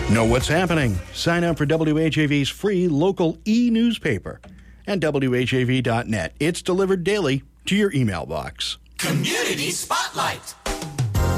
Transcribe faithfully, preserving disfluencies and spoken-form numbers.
Know what's happening. Sign up for W H A V's free local e-newspaper at W H A V dot net. It's delivered daily to your email box. Community Spotlight.